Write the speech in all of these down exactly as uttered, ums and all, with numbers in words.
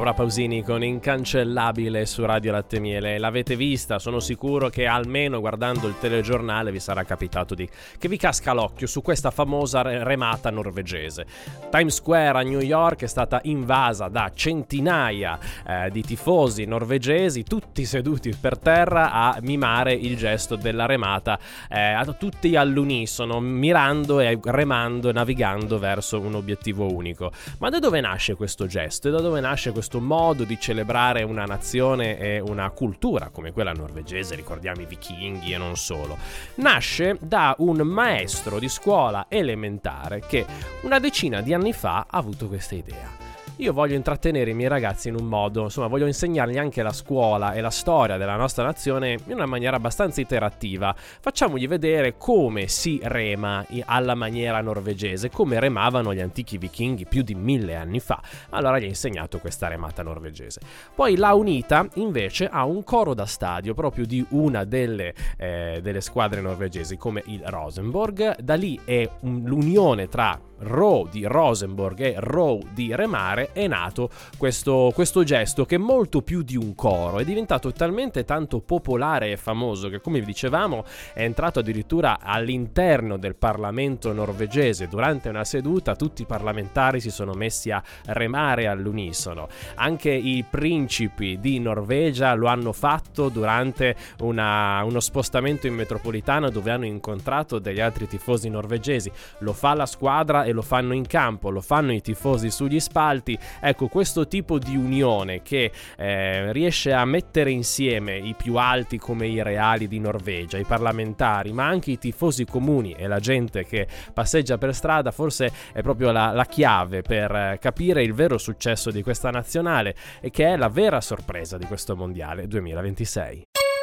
Laura Pausini con Incancellabile su Radio Latte Miele. L'avete vista? Sono sicuro che almeno guardando il telegiornale vi sarà capitato di che vi casca l'occhio su questa famosa remata norvegese. Times Square a New York è stata invasa da centinaia eh, di tifosi norvegesi, tutti seduti per terra a mimare il gesto della remata, eh, tutti all'unisono, mirando e remando e navigando verso un obiettivo unico. Ma da dove nasce questo gesto e da dove nasce questo modo di celebrare una nazione e una cultura come quella norvegese? Ricordiamo i vichinghi e non solo. Nasce da un maestro di scuola elementare che una decina di anni fa ha avuto questa idea. Io voglio intrattenere i miei ragazzi in un modo, insomma voglio insegnargli anche la scuola e la storia della nostra nazione in una maniera abbastanza interattiva. Facciamogli vedere come si rema alla maniera norvegese, come remavano gli antichi vichinghi più di mille anni fa. Allora gli ha insegnato questa remata norvegese. Poi l'ha unita invece a un coro da stadio proprio di una delle, eh, delle squadre norvegesi come il Rosenborg. Da lì è un, l'unione tra Row di Rosenborg e Row di remare è nato questo, questo gesto che è molto più di un coro, è diventato talmente tanto popolare e famoso che, come vi dicevamo, è entrato addirittura all'interno del Parlamento norvegese. Durante una seduta tutti i parlamentari si sono messi a remare all'unisono. Anche i principi di Norvegia lo hanno fatto durante una, uno spostamento in metropolitana dove hanno incontrato degli altri tifosi norvegesi. Lo fa la squadra e lo fanno in campo, lo fanno i tifosi sugli spalti. Ecco, questo tipo di unione che eh, riesce a mettere insieme i più alti come i reali di Norvegia, i parlamentari, ma anche i tifosi comuni e la gente che passeggia per strada, forse è proprio la, la chiave per capire il vero successo di questa nazionale e che è la vera sorpresa di questo mondiale duemilaventisei.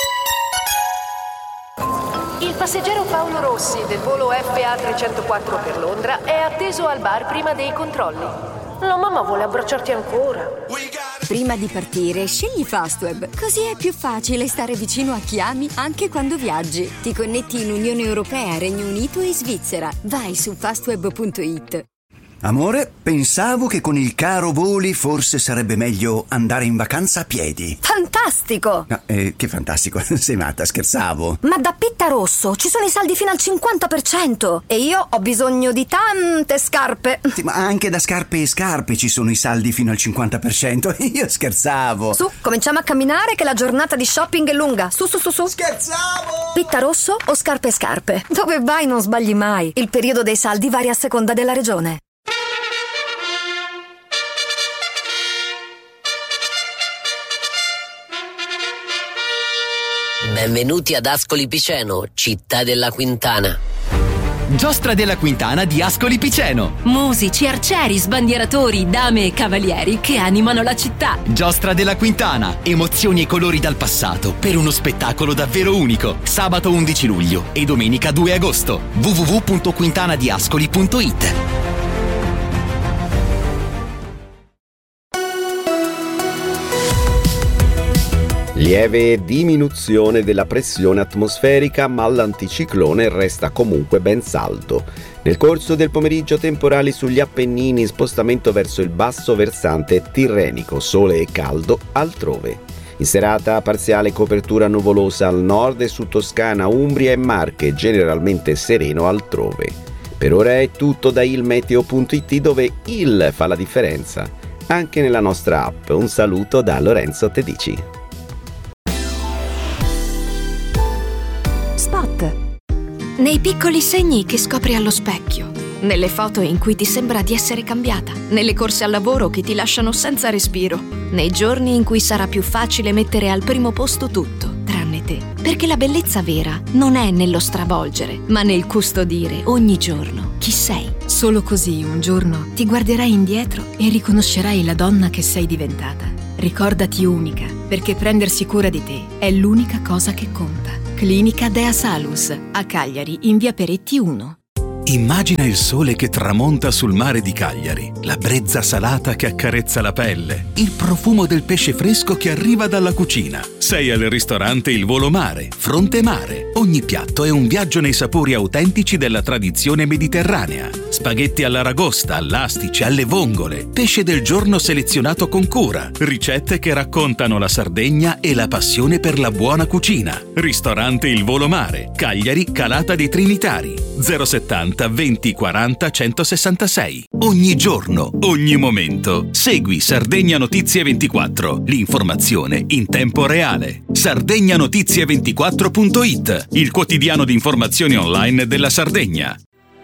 Il passeggero Paolo Rossi del volo F A trecentoquattro per Londra è atteso al bar prima dei controlli. La mamma vuole abbracciarti ancora. Prima di partire, scegli Fastweb, così è più facile stare vicino a chi ami anche quando viaggi. Ti connetti in Unione Europea, Regno Unito e Svizzera. Vai su fastweb punto it. Amore, pensavo che con il caro voli forse sarebbe meglio andare in vacanza a piedi. Fantastico! No, eh, che fantastico, sei matta, scherzavo. Ma da Pitta Rosso ci sono i saldi fino al cinquanta per cento e io ho bisogno di tante scarpe. Sì, ma anche da scarpe e scarpe ci sono i saldi fino al cinquanta per cento. Io scherzavo. Su, cominciamo a camminare che la giornata di shopping è lunga. Su, su, su, su. Scherzavo! Pitta Rosso o scarpe e scarpe? Dove vai non sbagli mai. Il periodo dei saldi varia a seconda della regione. Benvenuti ad Ascoli Piceno, città della Quintana. Giostra della Quintana di Ascoli Piceno. Musici, arcieri, sbandieratori, dame e cavalieri che animano la città. Giostra della Quintana, emozioni e colori dal passato per uno spettacolo davvero unico. Sabato undici luglio e domenica due agosto. w w w punto quintanadiascoli punto it. Lieve diminuzione della pressione atmosferica, ma l'anticiclone resta comunque ben saldo. Nel corso del pomeriggio temporali sugli Appennini, spostamento verso il basso versante tirrenico, sole e caldo altrove. In serata parziale copertura nuvolosa al nord e su Toscana, Umbria e Marche, generalmente sereno altrove. Per ora è tutto da ilmeteo punto it, dove il fa la differenza anche nella nostra app. Un saluto da Lorenzo Tedici. Spot. Nei piccoli segni che scopri allo specchio, nelle foto in cui ti sembra di essere cambiata, nelle corse al lavoro che ti lasciano senza respiro, nei giorni in cui sarà più facile mettere al primo posto tutto, tranne te. Perché la bellezza vera non è nello stravolgere, ma nel custodire ogni giorno chi sei. Solo così un giorno ti guarderai indietro e riconoscerai la donna che sei diventata. Ricordati unica, perché prendersi cura di te è l'unica cosa che conta. Clinica Dea Salus, a Cagliari, in via Peretti uno. Immagina il sole che tramonta sul mare di Cagliari, la brezza salata che accarezza la pelle, il profumo del pesce fresco che arriva dalla cucina. Sei al ristorante Il Volo Mare, Fronte Mare. Ogni piatto è un viaggio nei sapori autentici della tradizione mediterranea. Spaghetti all'aragosta, all'astice, alle vongole, pesce del giorno selezionato con cura, ricette che raccontano la Sardegna e la passione per la buona cucina. Ristorante Il Volo Mare, Cagliari, Calata dei Trinitari, zero settanta venti quaranta centosessantasei. Ogni giorno, ogni momento. Segui Sardegna Notizie ventiquattro, l'informazione in tempo reale. sardegna notizie ventiquattro punto it, il quotidiano di informazioni online della Sardegna.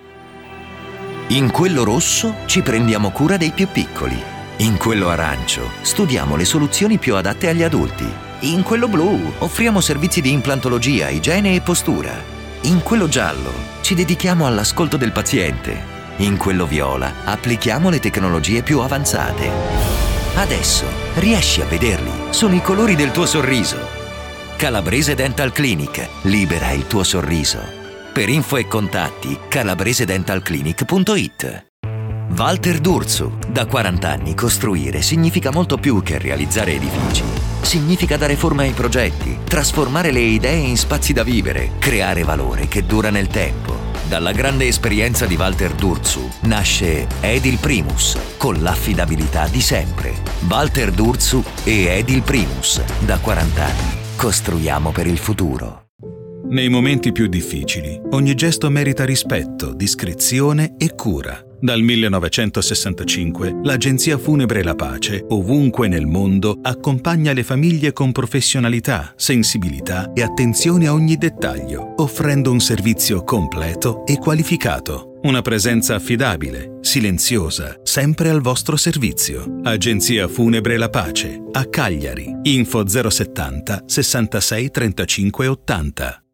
In quello rosso ci prendiamo cura dei più piccoli. In quello arancio studiamo le soluzioni più adatte agli adulti. In quello blu offriamo servizi di implantologia, igiene e postura. In quello giallo ci dedichiamo all'ascolto del paziente. In quello viola applichiamo le tecnologie più avanzate. Adesso riesci a vederli, sono i colori del tuo sorriso. Calabrese Dental Clinic, libera il tuo sorriso. Per info e contatti calabrese dental clinic punto it. Walter D'Urso, da quaranta anni costruire significa molto più che realizzare edifici. Significa dare forma ai progetti, trasformare le idee in spazi da vivere, creare valore che dura nel tempo. Dalla grande esperienza di Walter D'Urso nasce Edil Primus, con l'affidabilità di sempre. Walter D'Urso e Edil Primus, da quaranta anni. Costruiamo per il futuro. Nei momenti più difficili, ogni gesto merita rispetto, discrezione e cura. Dal millenovecentosessantacinque, l'Agenzia Funebre La Pace, ovunque nel mondo, accompagna le famiglie con professionalità, sensibilità e attenzione a ogni dettaglio, offrendo un servizio completo e qualificato. Una presenza affidabile, silenziosa, sempre al vostro servizio. Agenzia Funebre La Pace, a Cagliari. Info zero settanta sessantasei trentacinque ottanta.